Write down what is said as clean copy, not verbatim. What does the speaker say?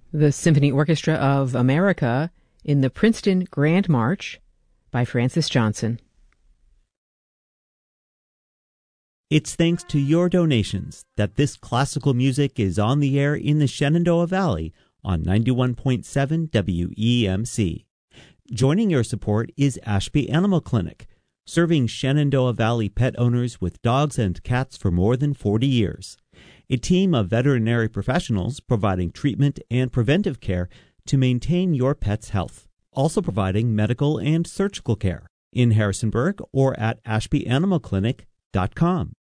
The Symphony Orchestra of America in the Princeton Grand March by Francis Johnson. It's thanks to your donations that this classical music is on the air in the Shenandoah Valley on 91.7 WEMC. Joining your support is Ashby Animal Clinic, serving Shenandoah Valley pet owners with dogs and cats for more than 40 years. A team of veterinary professionals providing treatment and preventive care to maintain your pet's health. Also providing medical and surgical care in Harrisonburg or at ashbyanimalclinic.com.